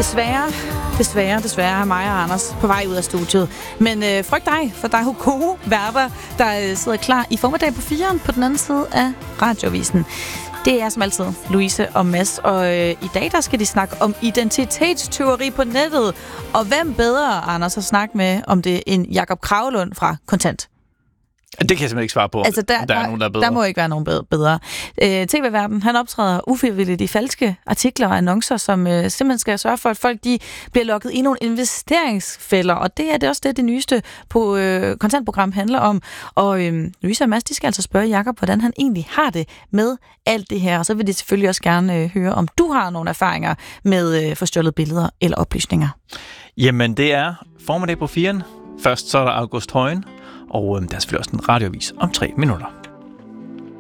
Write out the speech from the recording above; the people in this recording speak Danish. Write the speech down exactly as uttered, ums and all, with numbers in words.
Desværre, desværre, desværre er mig og Anders på vej ud af studiet. Men øh, frygt dig, for der er jo gode værter, der øh, sidder klar i formiddag på firen på den anden side af radioavisen. Det er som altid Louise og Mads, og øh, i dag der skal de snakke om identitetstyveri på nettet. Og hvem bedre, Anders, at snakke med om det end Jakob Kragelund fra Kontant? Det kan jeg simpelthen ikke svare på. Altså, der, der er der, nogen, der er bedre. Der må ikke være nogen bedre. Øh, T V-verden, han optræder ufrivilligt i falske artikler og annoncer, som øh, simpelthen skal sørge for, at folk de bliver lukket i nogle investeringsfælder. Og det er det også det, det nyeste på øh, kontantprogram handler om. Og øh, Louise og Mads, de skal altså spørge Jakob, hvordan han egentlig har det med alt det her. Og så vil de selvfølgelig også gerne øh, høre, om du har nogle erfaringer med øh, forstjålede billeder eller oplysninger. Jamen, det er formiddag på firen. Først så er der August Højen. Og øh, der er selvfølgelig også en radioavis om tre minutter.